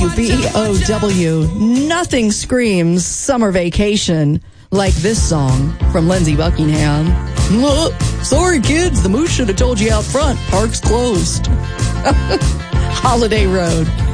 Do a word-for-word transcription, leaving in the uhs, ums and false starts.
W B O W. Nothing screams summer vacation like this song from Lindsey Buckingham. Look, sorry, kids. The moose should have told you out front. Park's closed. Holiday Road.